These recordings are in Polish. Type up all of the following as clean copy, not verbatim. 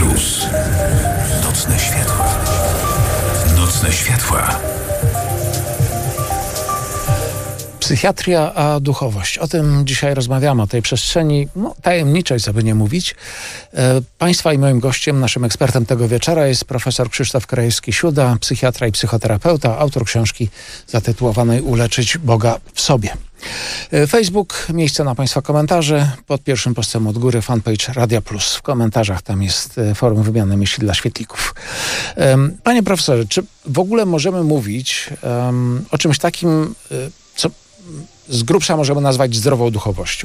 Plus. Nocne światła. Nocne światła. Psychiatria a duchowość. O tym dzisiaj rozmawiamy, o tej przestrzeni tajemniczej, co by nie mówić. Państwa i moim gościem, naszym ekspertem tego wieczora jest profesor Krzysztof Krajewski-Siuda, psychiatra i psychoterapeuta, autor książki zatytułowanej Uleczyć Boga w sobie. Facebook, miejsce na Państwa komentarze. Pod pierwszym postem od góry fanpage Radia Plus. W komentarzach tam jest forum wymiany myśli dla świetlików. Panie profesorze, czy w ogóle możemy mówić o czymś takim, co z grubsza możemy nazwać zdrową duchowością?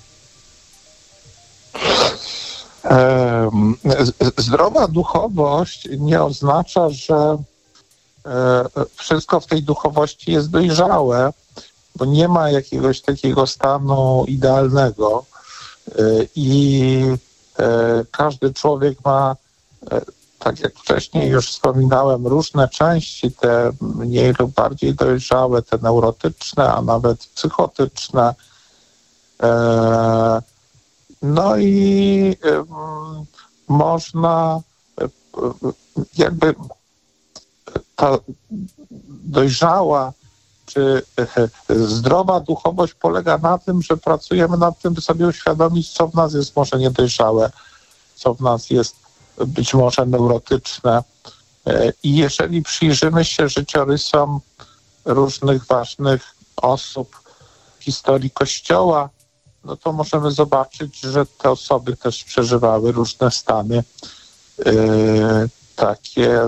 Zdrowa duchowość nie oznacza, że wszystko w tej duchowości jest dojrzałe, bo nie ma jakiegoś takiego stanu idealnego i każdy człowiek ma, tak jak wcześniej już wspominałem, różne części, te mniej lub bardziej dojrzałe, te neurotyczne, a nawet psychotyczne. No i można jakby ta dojrzała czy zdrowa duchowość polega na tym, że pracujemy nad tym, by sobie uświadomić, co w nas jest może niedojrzałe, co w nas jest być może neurotyczne. I jeżeli przyjrzymy się życiorysom różnych ważnych osób w historii Kościoła, no to możemy zobaczyć, że te osoby też przeżywały różne stany takie,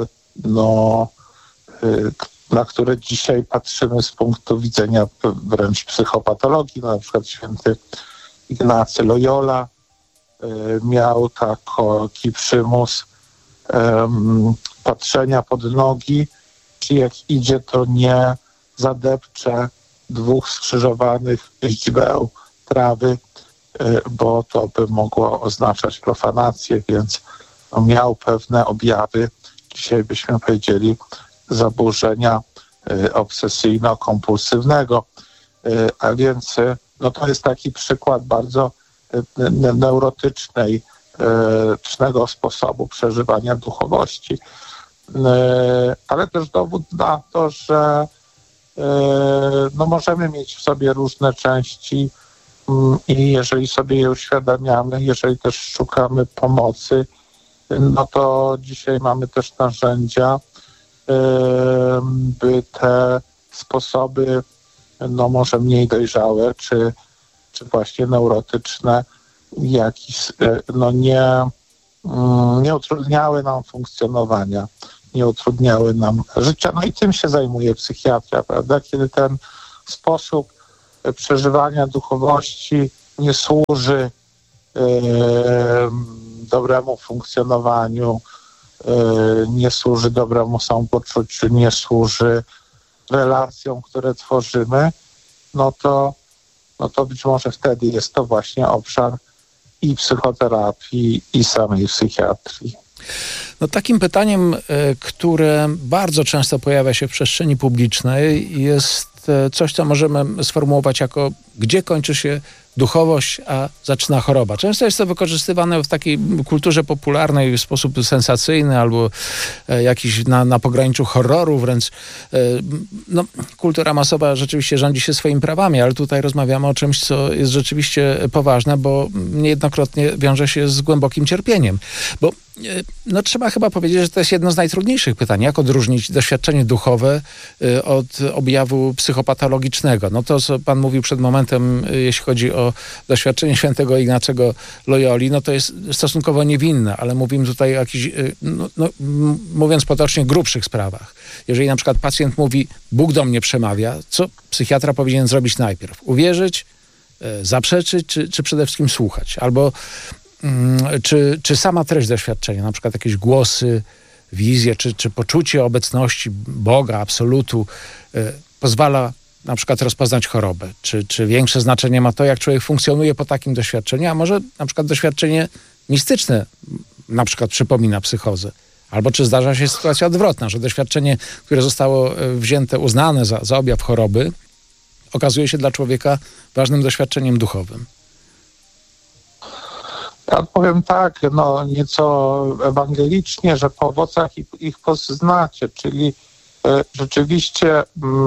na które dzisiaj patrzymy z punktu widzenia wręcz psychopatologii. Na przykład święty Ignacy Loyola miał taki przymus patrzenia pod nogi, czy jak idzie, to nie zadepcze dwóch skrzyżowanych źdźbeł trawy, bo to by mogło oznaczać profanację, więc miał pewne objawy, dzisiaj byśmy powiedzieli, zaburzenia obsesyjno-kompulsywnego. A więc to jest taki przykład bardzo neurotycznego sposobu przeżywania duchowości. Ale też dowód na to, że możemy mieć w sobie różne części i jeżeli sobie je uświadamiamy, jeżeli też szukamy pomocy, no to dzisiaj mamy też narzędzia, by te sposoby może mniej dojrzałe, czy właśnie neurotyczne nie utrudniały nam funkcjonowania, nie utrudniały nam życia. No i tym się zajmuje psychiatria, prawda? Kiedy ten sposób przeżywania duchowości nie służy dobremu funkcjonowaniu, nie służy dobremu samopoczuciu, nie służy relacjom, które tworzymy, no to być może wtedy jest to właśnie obszar i psychoterapii, i samej psychiatrii. Takim pytaniem, które bardzo często pojawia się w przestrzeni publicznej, jest coś, co możemy sformułować jako gdzie kończy się duchowość, a zaczyna choroba. Często jest to wykorzystywane w takiej kulturze popularnej w sposób sensacyjny albo jakiś na pograniczu horroru wręcz. Kultura masowa rzeczywiście rządzi się swoimi prawami, ale tutaj rozmawiamy o czymś, co jest rzeczywiście poważne, bo niejednokrotnie wiąże się z głębokim cierpieniem. Bo trzeba chyba powiedzieć, że to jest jedno z najtrudniejszych pytań. Jak odróżnić doświadczenie duchowe od objawu psychopatologicznego? To, co pan mówił przed momentem, jeśli chodzi o doświadczenie świętego Ignacego Loyoli, to jest stosunkowo niewinne, ale mówimy tutaj o jakichś, mówiąc potocznie, grubszych sprawach. Jeżeli na przykład pacjent mówi, Bóg do mnie przemawia, co psychiatra powinien zrobić najpierw? Uwierzyć, zaprzeczyć, czy przede wszystkim słuchać? Albo czy sama treść doświadczenia, na przykład jakieś głosy, wizje, czy poczucie obecności Boga, absolutu, pozwala na przykład rozpoznać chorobę? Czy większe znaczenie ma to, jak człowiek funkcjonuje po takim doświadczeniu, a może na przykład doświadczenie mistyczne na przykład przypomina psychozę? Albo czy zdarza się sytuacja odwrotna, że doświadczenie, które zostało wzięte, uznane za objaw choroby, okazuje się dla człowieka ważnym doświadczeniem duchowym? Ja odpowiem tak, nieco ewangelicznie, że po owocach ich poznacie, czyli rzeczywiście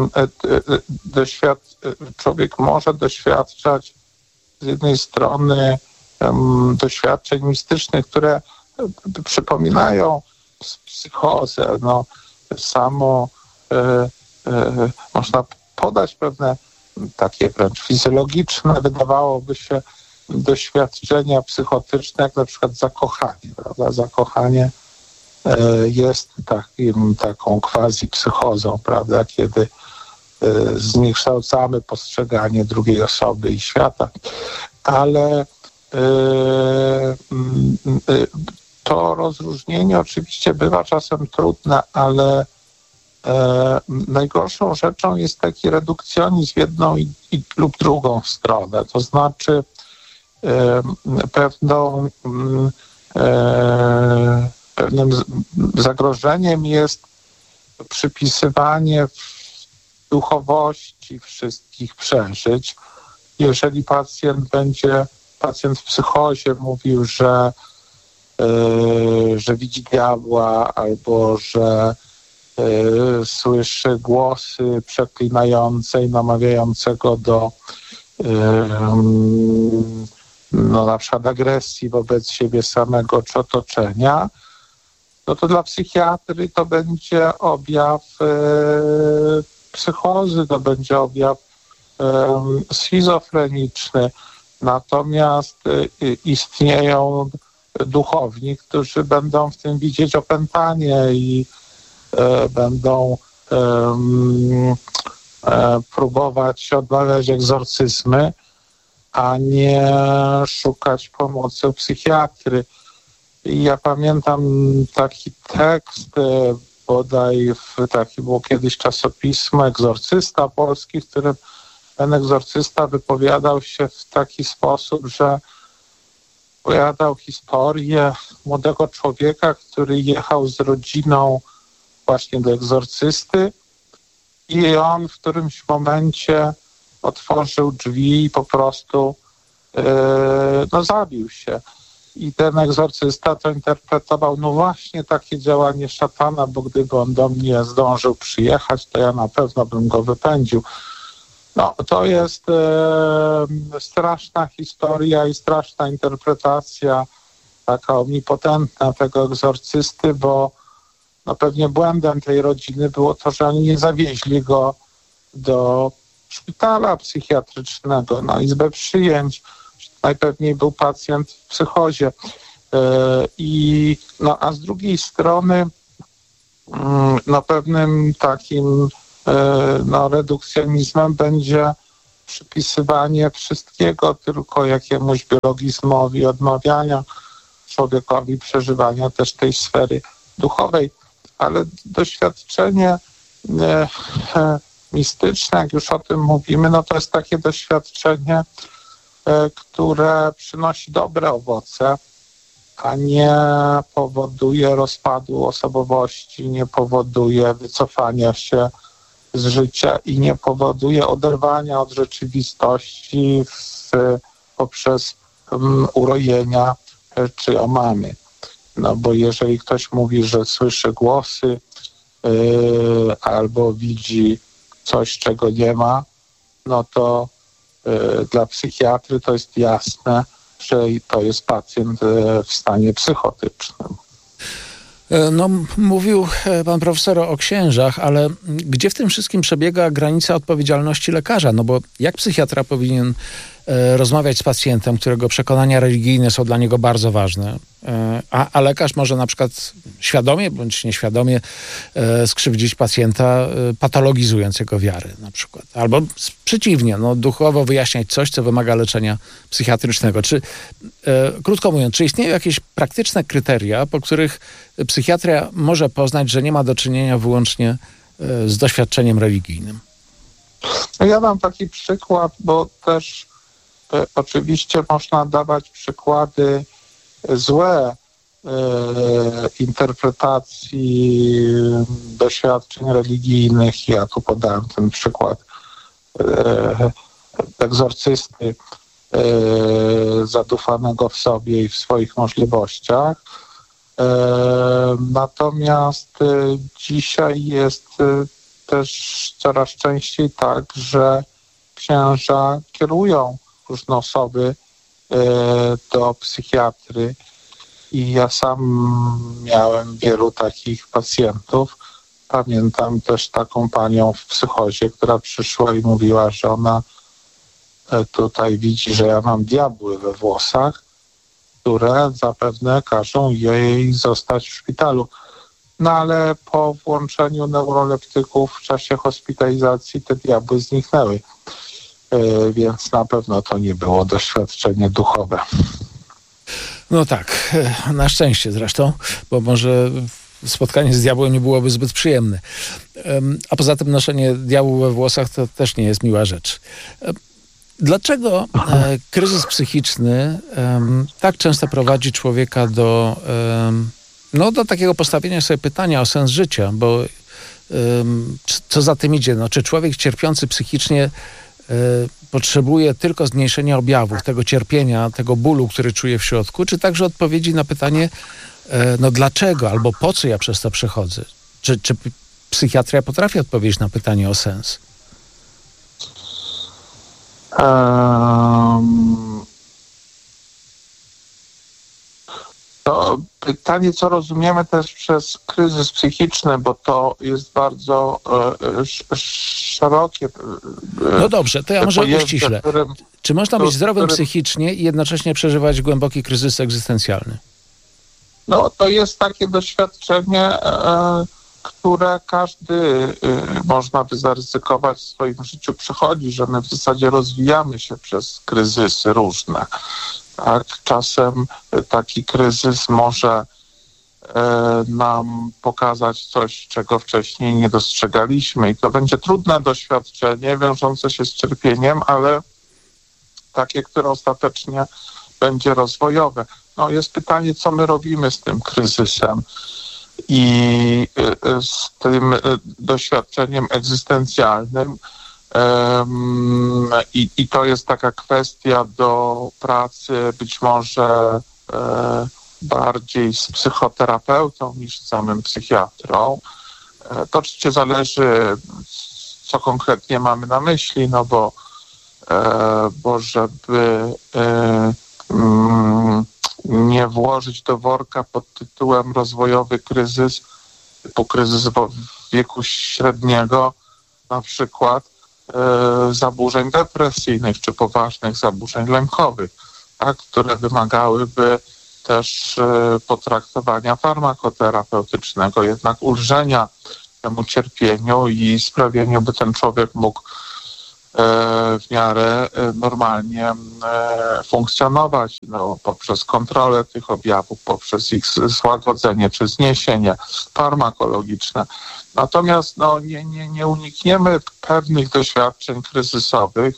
człowiek może doświadczać z jednej strony doświadczeń mistycznych, które przypominają psychozę. Samo można podać pewne takie wręcz fizjologiczne, wydawałoby się, doświadczenia psychotyczne, jak na przykład zakochanie. Prawda? Zakochanie jest taką quasi-psychozą, prawda? Kiedy zniekształcamy postrzeganie drugiej osoby i świata. Ale to rozróżnienie oczywiście bywa czasem trudne, ale najgorszą rzeczą jest taki redukcjonizm w jedną lub drugą stronę. To znaczy pewnym zagrożeniem jest przypisywanie duchowości wszystkich przeżyć. Jeżeli pacjent w psychozie mówił, że widzi diabła albo że słyszy głosy przeklinające i namawiającego do na przykład agresji wobec siebie samego czy otoczenia, to dla psychiatry to będzie objaw psychozy, to będzie objaw schizofreniczny. Natomiast istnieją duchowni, którzy będą w tym widzieć opętanie i będą próbować odmawiać egzorcyzmy, a nie szukać pomocy u psychiatry. I ja pamiętam taki tekst, bodaj było kiedyś czasopismo Egzorcysta Polski, w którym ten egzorcysta wypowiadał się w taki sposób, że opowiadał historię młodego człowieka, który jechał z rodziną właśnie do egzorcysty i on w którymś momencie otworzył drzwi i po prostu zabił się. I ten egzorcysta to interpretował, właśnie takie działanie szatana, bo gdyby on do mnie zdążył przyjechać, to ja na pewno bym go wypędził. To jest straszna historia i straszna interpretacja, taka omnipotentna tego egzorcysty, bo pewnie błędem tej rodziny było to, że oni nie zawieźli go do szpitala psychiatrycznego, na izbę przyjęć. Najpewniej był pacjent w psychozie. A z drugiej strony pewnym takim redukcjonizmem będzie przypisywanie wszystkiego tylko jakiemuś biologizmowi, odmawiania człowiekowi przeżywania też tej sfery duchowej. Ale doświadczenie mistyczne, jak już o tym mówimy, to jest takie doświadczenie, które przynosi dobre owoce, a nie powoduje rozpadu osobowości, nie powoduje wycofania się z życia i nie powoduje oderwania od rzeczywistości poprzez urojenia czy omamy. Bo jeżeli ktoś mówi, że słyszy głosy albo widzi coś, czego nie ma, to dla psychiatry to jest jasne, że to jest pacjent w stanie psychotycznym. Mówił pan profesor o księżach, ale gdzie w tym wszystkim przebiega granica odpowiedzialności lekarza? Bo jak psychiatra powinien rozmawiać z pacjentem, którego przekonania religijne są dla niego bardzo ważne, a lekarz może na przykład świadomie bądź nieświadomie skrzywdzić pacjenta, patologizując jego wiarę na przykład. Albo przeciwnie, duchowo wyjaśniać coś, co wymaga leczenia psychiatrycznego. Krótko mówiąc, czy istnieją jakieś praktyczne kryteria, po których psychiatria może poznać, że nie ma do czynienia wyłącznie z doświadczeniem religijnym? Ja dam taki przykład, bo też oczywiście można dawać przykłady złe interpretacji doświadczeń religijnych. Ja tu podałem ten przykład egzorcysty. zadufanego w sobie i w swoich możliwościach. Natomiast dzisiaj jest też coraz częściej tak, że księża kierują różne osoby do psychiatry i ja sam miałem wielu takich pacjentów. Pamiętam też taką panią w psychozie, która przyszła i mówiła, że ona tutaj widzi, że ja mam diabły we włosach, które zapewne każą jej zostać w szpitalu. No ale po włączeniu neuroleptyków w czasie hospitalizacji te diabły zniknęły. Więc na pewno to nie było doświadczenie duchowe. No tak, na szczęście zresztą, bo może spotkanie z diabłem nie byłoby zbyt przyjemne. A poza tym noszenie diabłu we włosach to też nie jest miła rzecz. Dlaczego kryzys psychiczny tak często prowadzi człowieka do takiego postawienia sobie pytania o sens życia, bo co za tym idzie? Czy człowiek cierpiący psychicznie potrzebuje tylko zmniejszenia objawów, tego cierpienia, tego bólu, który czuje w środku, czy także odpowiedzi na pytanie, dlaczego albo po co ja przez to przechodzę? Czy psychiatria potrafi odpowiedzieć na pytanie o sens? To pytanie, co rozumiemy też przez kryzys psychiczny, bo to jest bardzo szerokie. No dobrze, to ja może uściślę. Czy można być zdrowym psychicznie i jednocześnie przeżywać głęboki kryzys egzystencjalny? No to jest takie doświadczenie, które każdy, można by zaryzykować, w swoim życiu przechodzi, że my w zasadzie rozwijamy się przez kryzysy różne. Tak? Czasem taki kryzys może nam pokazać coś, czego wcześniej nie dostrzegaliśmy i to będzie trudne doświadczenie wiążące się z cierpieniem, ale takie, które ostatecznie będzie rozwojowe. No jest pytanie, co my robimy z tym kryzysem i z tym doświadczeniem egzystencjalnym. I to jest taka kwestia do pracy być może bardziej z psychoterapeutą niż z samym psychiatrą. To oczywiście zależy, co konkretnie mamy na myśli, no bo żeby nie włożyć do worka pod tytułem rozwojowy kryzys, typu kryzys wieku średniego, na przykład zaburzeń depresyjnych czy poważnych zaburzeń lękowych, tak, które wymagałyby też potraktowania farmakoterapeutycznego, jednak ulżenia temu cierpieniu i sprawieniu, by ten człowiek mógł w miarę normalnie funkcjonować, poprzez kontrolę tych objawów, poprzez ich złagodzenie czy zniesienie farmakologiczne. Natomiast nie unikniemy pewnych doświadczeń kryzysowych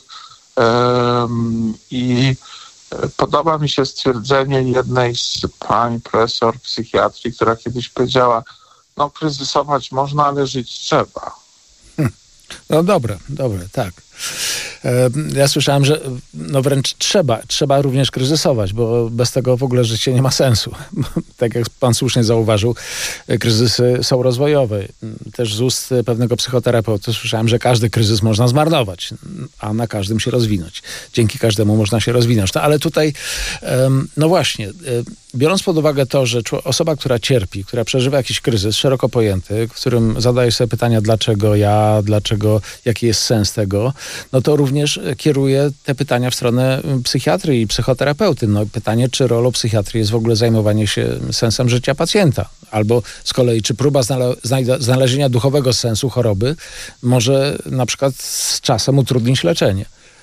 i podoba mi się stwierdzenie jednej z pań profesor psychiatrii, która kiedyś powiedziała, kryzysować można, ale żyć trzeba. No dobre, tak. Ja słyszałem, że wręcz trzeba również kryzysować, bo bez tego w ogóle życie nie ma sensu. Tak jak pan słusznie zauważył, kryzysy są rozwojowe. Też z ust pewnego psychoterapeuty słyszałem, że każdy kryzys można zmarnować, a na każdym się rozwinąć. Dzięki każdemu można się rozwinąć. No, ale tutaj, właśnie, biorąc pod uwagę to, że osoba, która cierpi, która przeżywa jakiś kryzys szeroko pojęty, w którym zadaje sobie pytania, dlaczego ja, jaki jest sens tego, to również kieruje te pytania w stronę psychiatry i psychoterapeuty. Pytanie, czy rolą psychiatry jest w ogóle zajmowanie się sensem życia pacjenta, albo z kolei, czy próba znalezienia duchowego sensu choroby może na przykład z czasem utrudnić leczenie.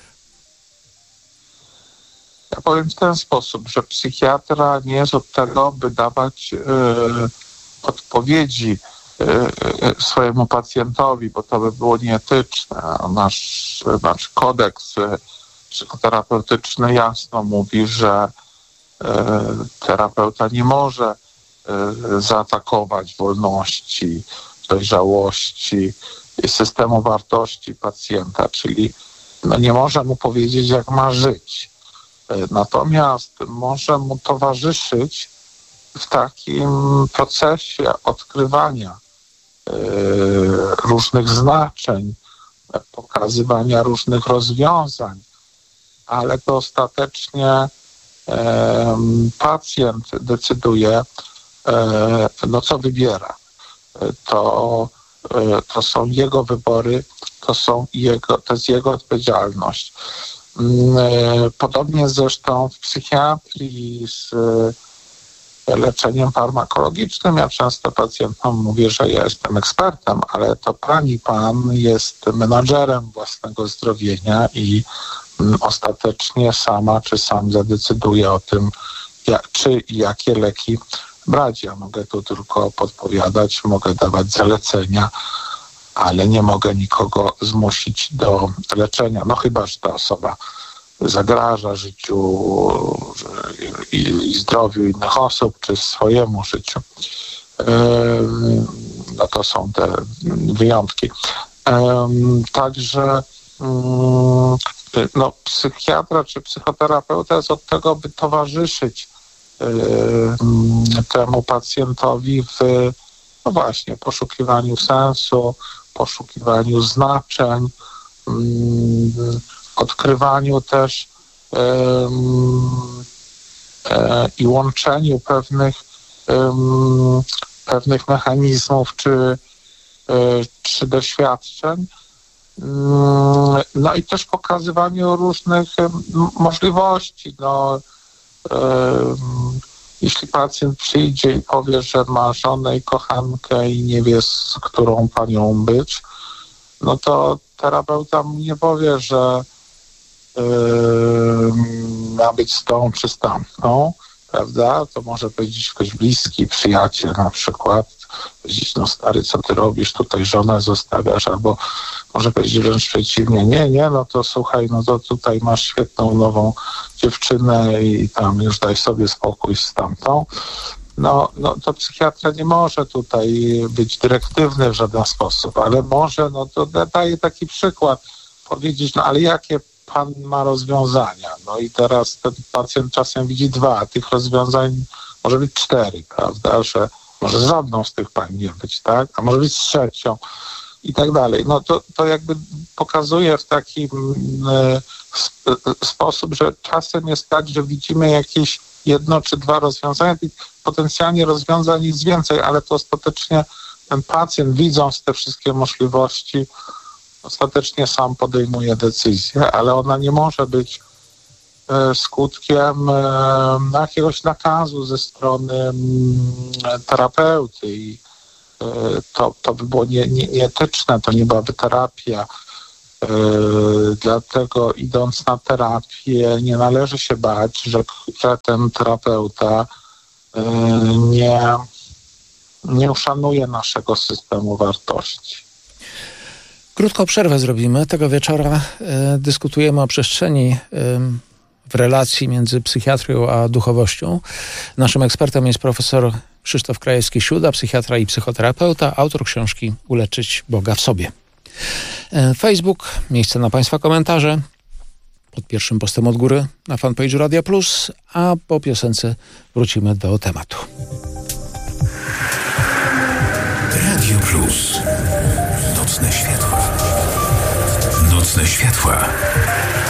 Ja powiem w ten sposób, że psychiatra nie jest od tego, by dawać odpowiedzi swojemu pacjentowi, bo to by było nieetyczne. Nasz kodeks psychoterapeutyczny jasno mówi, że terapeuta nie może zaatakować wolności, dojrzałości i systemu wartości pacjenta, czyli nie może mu powiedzieć, jak ma żyć. Natomiast może mu towarzyszyć w takim procesie odkrywania różnych znaczeń, pokazywania różnych rozwiązań, ale to ostatecznie pacjent decyduje, co wybiera. To są jego wybory, to jest jego odpowiedzialność. Podobnie zresztą w psychiatrii z leczeniem farmakologicznym. Ja często pacjentom mówię, że ja jestem ekspertem, ale to pani, pan jest menadżerem własnego zdrowienia i ostatecznie sama czy sam zadecyduje o tym, czy i jakie leki brać. Ja mogę tu tylko podpowiadać, mogę dawać zalecenia, ale nie mogę nikogo zmusić do leczenia. No chyba, że ta osoba zagraża życiu i zdrowiu innych osób, czy swojemu życiu. No to są te wyjątki. Także psychiatra czy psychoterapeuta jest od tego, by towarzyszyć temu pacjentowi w poszukiwaniu sensu, poszukiwaniu znaczeń, odkrywaniu też i łączeniu pewnych mechanizmów czy doświadczeń. No i też pokazywaniu różnych możliwości. Jeśli pacjent przyjdzie i powie, że ma żonę i kochankę i nie wie, z którą panią być, no to terapeuta mu nie powie, że ma być z tą czy z tamtą, prawda? To może powiedzieć ktoś bliski, przyjaciel na przykład, powiedzieć, stary, co ty robisz, tutaj żonę zostawiasz, albo może powiedzieć wręcz przeciwnie, nie, to słuchaj, to tutaj masz świetną nową dziewczynę i tam już daj sobie spokój z tamtą. To psychiatra nie może tutaj być dyrektywny w żaden sposób, ale może, to daje taki przykład, powiedzieć, ale jakie pan ma rozwiązania? I teraz ten pacjent czasem widzi 2, a tych rozwiązań może być 4, prawda, że może żadną z tych pań nie być, tak, a może być 3 i tak dalej. To jakby pokazuje w taki sposób, że czasem jest tak, że widzimy jakieś 1 czy 2 rozwiązania, i potencjalnie rozwiązań jest więcej, ale to ostatecznie ten pacjent, widząc te wszystkie możliwości, ostatecznie sam podejmuje decyzję, ale ona nie może być skutkiem jakiegoś nakazu ze strony terapeuty i to by było nieetyczne, to nie byłaby terapia. Dlatego idąc na terapię nie należy się bać, że ten terapeuta nie uszanuje naszego systemu wartości. Krótką przerwę zrobimy. Tego wieczora dyskutujemy o przestrzeni w relacji między psychiatrią a duchowością. Naszym ekspertem jest profesor Krzysztof Krajewski-Siuda, psychiatra i psychoterapeuta, autor książki Uleczyć Boga w sobie. Facebook, miejsce na Państwa komentarze, pod pierwszym postem od góry na fanpage'u Radia Plus, a po piosence wrócimy do tematu. Radio Plus. Nocne światła. Nocne światła.